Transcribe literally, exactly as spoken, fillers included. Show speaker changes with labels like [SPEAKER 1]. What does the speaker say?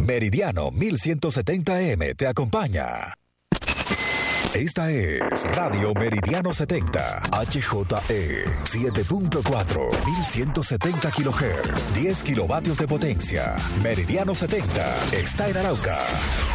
[SPEAKER 1] Meridiano mil ciento setenta A M te acompaña. Esta es Radio Meridiano setenta, H J E siete punto cuatro, mil ciento setenta kilohertz, diez kilovatios de potencia. Meridiano setenta está en Arauca.